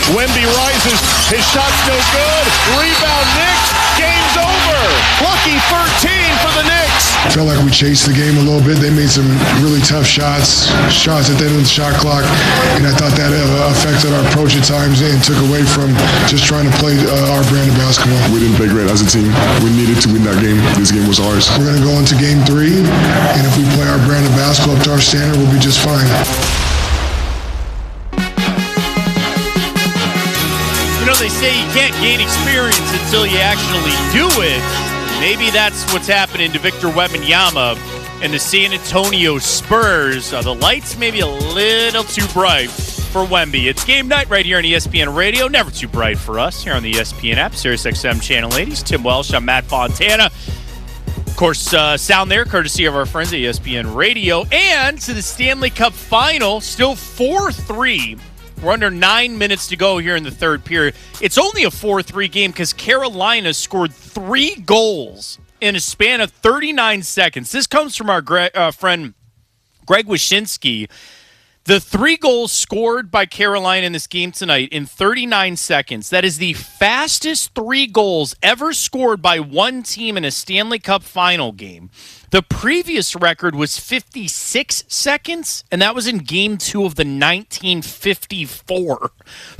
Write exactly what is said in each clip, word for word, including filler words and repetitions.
Wemby rises. His shot's no good. Rebound Knicks. Game's over. Lucky thirteen for the Knicks. I felt like we chased the game a little bit. They made some really tough shots, shots at the end of the shot clock, and I thought that uh, affected our approach at times and took away from just trying to play uh, our brand of basketball. We didn't play great as a team. We needed to win that game. This game was ours. We're going to go into game three, and if we play our brand of basketball up to our standard, we'll be just fine. You know, they say you can't gain experience until you actually do it. Maybe that's what's happening to Victor Wembanyama and the San Antonio Spurs. Uh, the lights maybe a little too bright for Wemby. It's game night right here on E S P N Radio. Never too bright for us here on the E S P N app. Sirius X M Channel eighty. Tim Welsh. I'm Matt Fontana. Of course, uh, sound there courtesy of our friends at E S P N Radio. And to the Stanley Cup Final, still four three. We're under nine minutes to go here in the third period. It's only a four three game because Carolina scored three goals in a span of thirty-nine seconds. This comes from our Gre- uh, friend Greg Wyshynski. The three goals scored by Carolina in this game tonight in thirty-nine seconds, that is the fastest three goals ever scored by one team in a Stanley Cup Final game. The previous record was fifty-six seconds, and that was in Game two of the nineteen fifty-four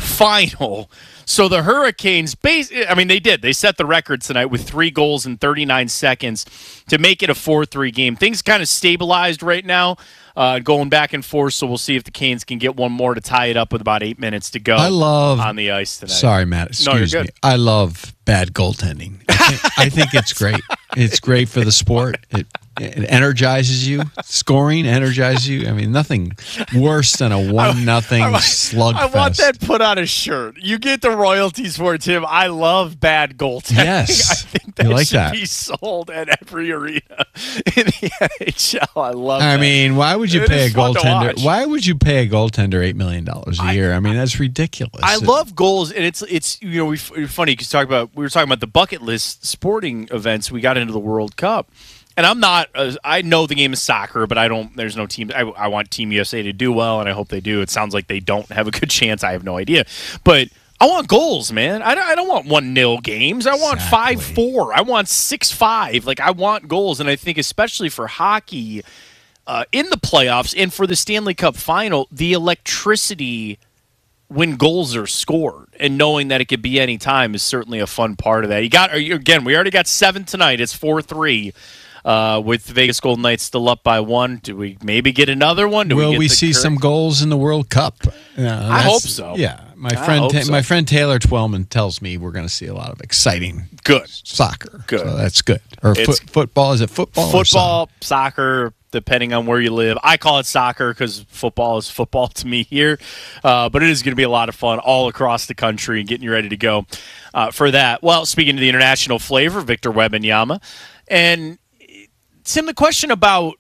Final. So the Hurricanes, I mean, they did. They set the record tonight with three goals in thirty-nine seconds to make it a four three game. Things kind of stabilized right now, uh, going back and forth, so we'll see if the Canes can get one more to tie it up with about eight minutes to go I love, on the ice tonight. Sorry, Matt. Excuse no, me. I love bad goaltending. I think, I think it's great. It's great for the sport. It, it energizes you. Scoring energizes you. I mean, nothing worse than a one nothing slugfest. I want that put on a shirt. You get the royalties for it, Tim. I love bad goaltending. Yes. I think that you like should that. be sold at every arena in the N H L. I love I that. mean, why would you It pay a is fun to goaltender? watch. Why would you pay a goaltender eight million dollars a year? I mean, that's ridiculous. I love goals, and it's it's you know we it's funny because talk about we were talking about the bucket list sporting events. We got into the World Cup, and I'm not uh, I know the game is soccer, but I don't. There's no team. I, I want Team U S A to do well, and I hope they do. It sounds like they don't have a good chance. I have no idea, but I want goals, man. I don't, I don't want one nil games. I want Exactly. five four. I want six five. Like I want goals, and I think especially for hockey uh, in the playoffs and for the Stanley Cup Final, the electricity when goals are scored and knowing that it could be any time is certainly a fun part of that. You got again, we already got seven tonight. It's four three. Uh, with the Vegas Golden Knights still up by one. Do we maybe get another one? Do Will we, get we the see cur- some goals in the World Cup? Yeah, I that's- hope so. Yeah, my I friend, hope Ta- so. my friend Taylor Twellman tells me we're going to see a lot of exciting Good. soccer. Good. So that's good. Or It's- foot, football? Is it football? or Football, soccer, depending on where you live. I call it soccer because football is football to me here. Uh, but it is going to be a lot of fun all across the country and getting you ready to go uh, for that. Well, speaking of the international flavor, Victor Wembanyama. And Tim, the question about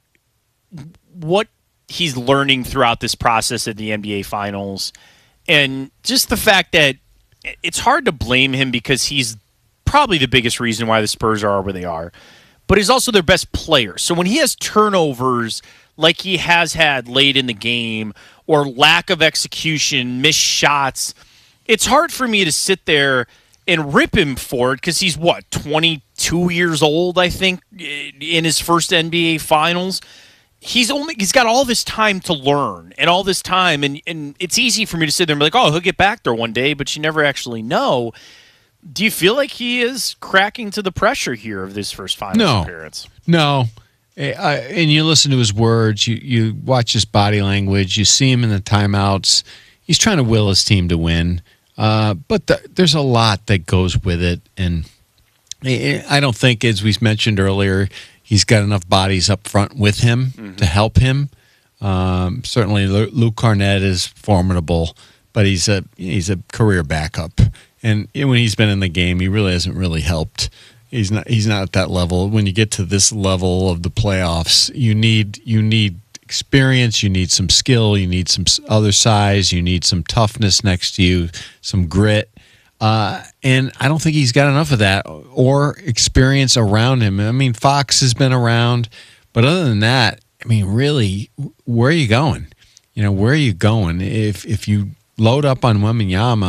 what he's learning throughout this process at the N B A Finals and just the fact that it's hard to blame him because he's probably the biggest reason why the Spurs are where they are, but he's also their best player. So when he has turnovers like he has had late in the game or lack of execution, missed shots, it's hard for me to sit there and rip him for it because he's, what, twenty-two years old, I think, in his first N B A Finals. He's only he's got all this time to learn and all this time, and, and it's easy for me to sit there and be like, oh, he'll get back there one day, but you never actually know. Do you feel like he is cracking to the pressure here of this first Finals No. appearance? No. Eh, I- and you listen to his words, you, you watch his body language, you see him in the timeouts. He's trying to will his team to win. Uh, but the, there's a lot that goes with it, and I I don't think, as we mentioned earlier, he's got enough bodies up front with him mm-hmm. to help him. Um, certainly, Luke Cornett is formidable, but he's a he's a career backup, and when he's been in the game, he really hasn't really helped. He's not he's not at that level. When you get to this level of the playoffs, you need you need. experience, you need some skill, you need some other size, you need some toughness next to you, some grit. Uh, and I don't think he's got enough of that or experience around him. I mean, Fox has been around, but other than that, I mean, really, where are you going? You know, where are you going? If if you load up on Wembanyama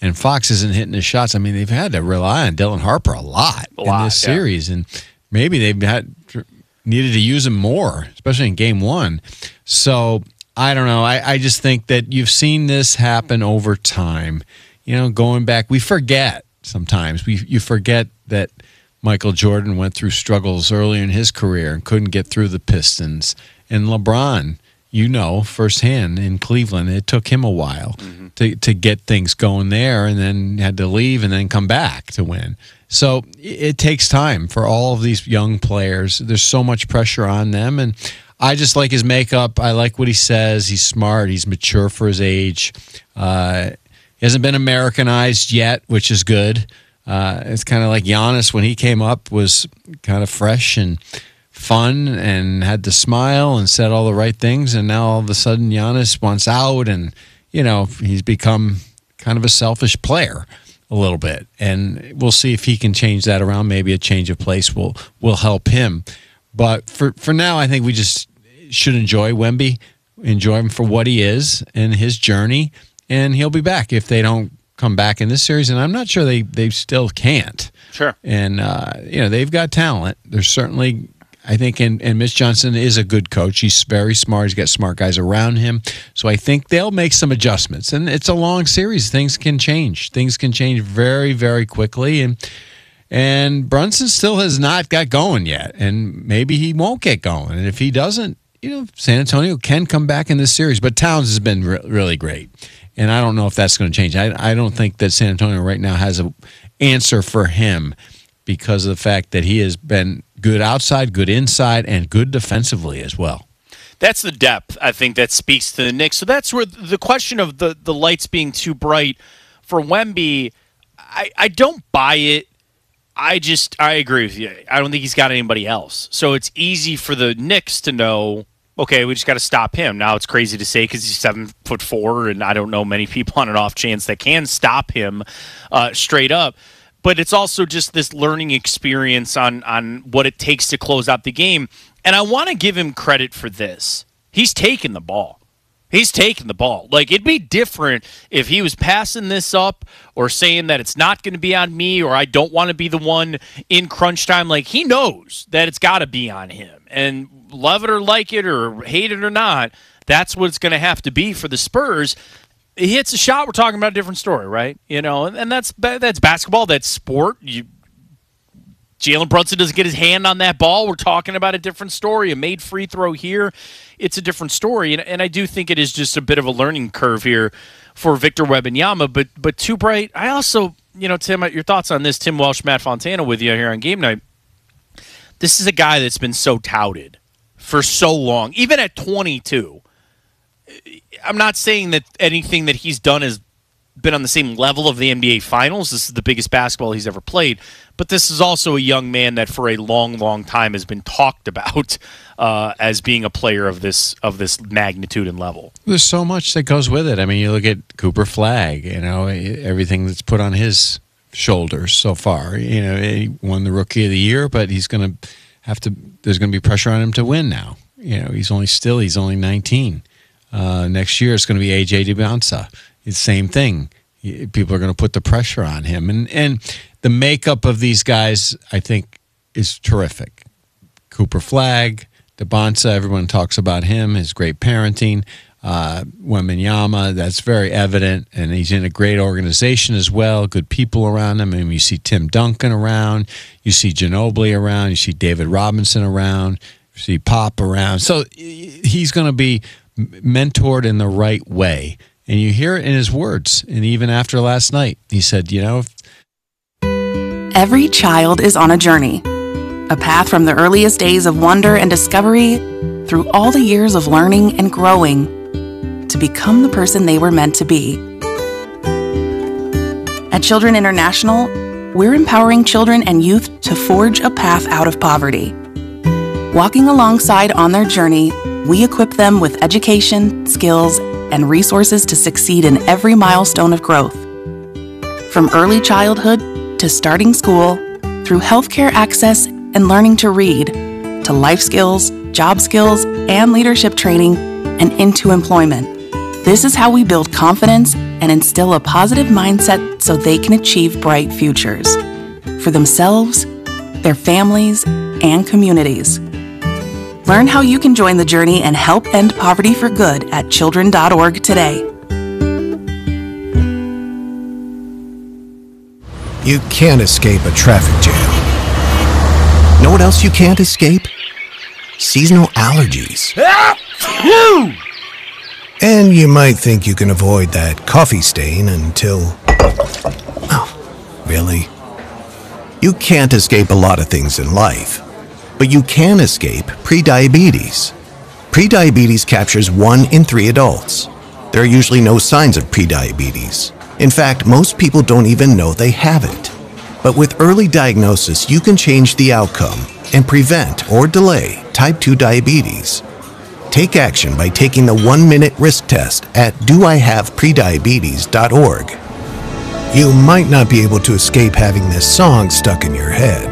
and Fox isn't hitting his shots. I mean, they've had to rely on Dylan Harper a lot, a in lot, this yeah. series, and maybe they've had needed to use him more, especially in game one. So I don't know. I, I just think that you've seen this happen over time. You know, going back, we forget sometimes. We you forget that Michael Jordan went through struggles early in his career and couldn't get through the Pistons. And LeBron, you know, firsthand in Cleveland, it took him a while mm-hmm. to, to get things going there, and then had to leave and then come back to win. So it takes time for all of these young players. There's so much pressure on them, and I just like his makeup. I like what he says. He's smart. He's mature for his age. Uh, he hasn't been Americanized yet, which is good. Uh, it's kind of like Giannis when he came up, was kind of fresh and fun and had to smile and said all the right things, and now all of a sudden Giannis wants out, and you know, he's become kind of a selfish player a little bit, and we'll see if he can change that around. Maybe a change of place will will help him. But for for now, I think we just should enjoy Wemby, enjoy him for what he is and his journey, and he'll be back if they don't come back in this series, and I'm not sure they, they still can't. Sure. And, uh, you know, they've got talent. There's certainly, I think, and, and Mitch Johnson is a good coach. He's very smart. He's got smart guys around him. So I think they'll make some adjustments. And it's a long series. Things can change. Things can change very, very quickly. And and Brunson still has not got going yet. And maybe he won't get going. And if he doesn't, you know, San Antonio can come back in this series. But Towns has been re- really great. And I don't know if that's going to change. I, I don't think that San Antonio right now has an answer for him because of the fact that he has been good outside, good inside, and good defensively as well. That's the depth, I think, that speaks to the Knicks. So that's where the question of the, the lights being too bright for Wemby, I, I don't buy it. I just, I agree with you. I don't think he's got anybody else. So it's easy for the Knicks to know, okay, we just got to stop him. Now it's crazy to say because he's seven foot four, and I don't know many people on an off chance that can stop him uh, straight up. But it's also just this learning experience on on what it takes to close out the game. And I want to give him credit for this. He's taking the ball. He's taking the ball. Like, it'd be different if he was passing this up or saying that it's not going to be on me or I don't want to be the one in crunch time. Like, he knows that it's got to be on him. And love it or like it or hate it or not, that's what it's going to have to be for the Spurs. He hits a shot, we're talking about a different story, right? You know, and that's that's basketball, that's sport. You, Jalen Brunson doesn't get his hand on that ball, we're talking about a different story. A made free throw here, it's a different story. And, and I do think it is just a bit of a learning curve here for Victor Wembanyama. But but too bright. I also, you know, Tim, your thoughts on this? Tim Welsh, Matt Fontana with you here on Game Night. This is a guy that's been so touted for so long, even at twenty-two. I'm not saying that anything that he's done has been on the same level of the N B A Finals. This is the biggest basketball he's ever played. But this is also a young man that for a long, long time has been talked about uh, as being a player of this of this magnitude and level. There's so much that goes with it. I mean, you look at Cooper Flagg, you know, everything that's put on his shoulders so far. You know, he won the Rookie of the Year, but he's going to have to, there's going to be pressure on him to win now. You know, he's only still, he's only nineteen. Uh, next year, it's going to be A J DiBiase. It's the same thing. People are going to put the pressure on him. And and the makeup of these guys, I think, is terrific. Cooper Flagg, DiBiase, everyone talks about him, his great parenting. Uh, Wembanyama, that's very evident. And he's in a great organization as well, good people around him. I mean, you see Tim Duncan around. You see Ginobili around. You see David Robinson around. You see Pop around. So he's going to be mentored in the right way. And you hear it in his words. And even after last night, he said, you know. Every child is on a journey, a path from the earliest days of wonder and discovery through all the years of learning and growing to become the person they were meant to be. At Children International, we're empowering children and youth to forge a path out of poverty. Walking alongside on their journey, we equip them with education, skills, and resources to succeed in every milestone of growth. From early childhood to starting school, through healthcare access and learning to read, to life skills, job skills, and leadership training, and into employment. This is how we build confidence and instill a positive mindset so they can achieve bright futures for themselves, their families, and communities. Learn how you can join the journey and help end poverty for good at children dot org today. You can't escape a traffic jam. Know what else you can't escape? Seasonal allergies. And you might think you can avoid that coffee stain until... Oh, really? You can't escape a lot of things in life, but you can escape prediabetes. Prediabetes captures one in three adults. There are usually no signs of prediabetes. In fact, most people don't even know they have it. But with early diagnosis, you can change the outcome and prevent or delay type two diabetes. Take action by taking the one-minute risk test at do I have prediabetes dot org. You might not be able to escape having this song stuck in your head,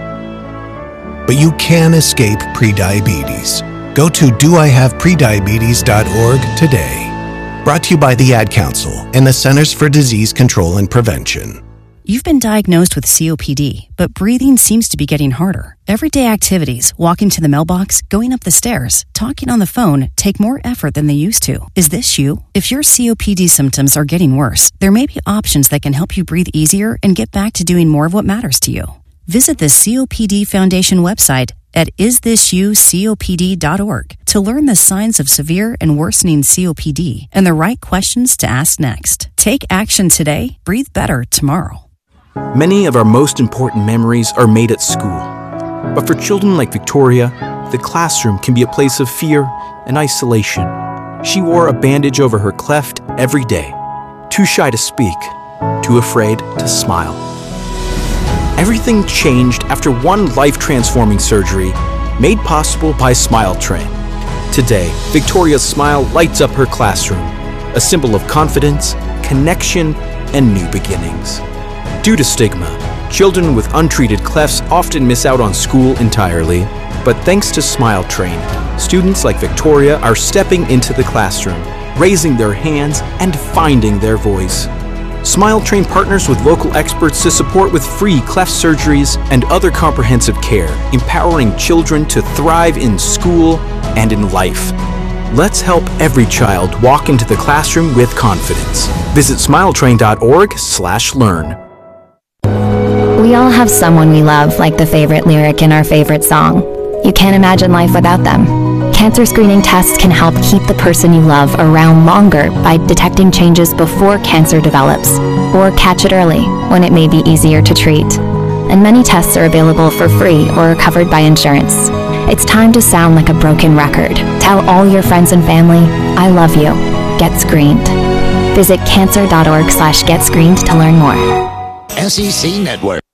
but you can escape prediabetes. Go to do I have prediabetes dot org today. Brought to you by the Ad Council and the Centers for Disease Control and Prevention. You've been diagnosed with C O P D, but breathing seems to be getting harder. Everyday activities, walking to the mailbox, going up the stairs, talking on the phone, take more effort than they used to. Is this you? If your C O P D symptoms are getting worse, there may be options that can help you breathe easier and get back to doing more of what matters to you. Visit the C O P D Foundation website at is this you C O P D dot org to learn the signs of severe and worsening C O P D and the right questions to ask next. Take action today, breathe better tomorrow. Many of our most important memories are made at school. But for children like Victoria, the classroom can be a place of fear and isolation. She wore a bandage over her cleft every day, too shy to speak, too afraid to smile. Everything changed after one life-transforming surgery made possible by Smile Train. Today, Victoria's smile lights up her classroom, a symbol of confidence, connection, and new beginnings. Due to stigma, children with untreated clefts often miss out on school entirely, but thanks to Smile Train, students like Victoria are stepping into the classroom, raising their hands, and finding their voice. Smile Train partners with local experts to support with free cleft surgeries and other comprehensive care, empowering children to thrive in school and in life. Let's help every child walk into the classroom with confidence. Visit smile train dot org slash learn. We all have someone we love, like the favorite lyric in our favorite song. You can't imagine life without them. Cancer screening tests can help keep the person you love around longer by detecting changes before cancer develops, or catch it early when it may be easier to treat. And many tests are available for free or are covered by insurance. It's time to sound like a broken record. Tell all your friends and family, I love you. Get screened. Visit cancer dot org slash get screened to learn more. S E C Network.